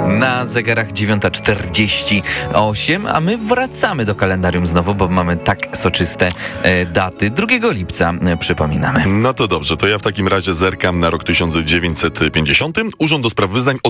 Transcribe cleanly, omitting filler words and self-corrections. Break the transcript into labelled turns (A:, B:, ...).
A: Na zegarach 9:48, a my wracamy do kalendarium znowu, bo mamy tak soczyste daty. 2 lipca przypominamy.
B: No to dobrze, to ja w takim razie zerkam na rok 1950. Urząd do Spraw Wyznań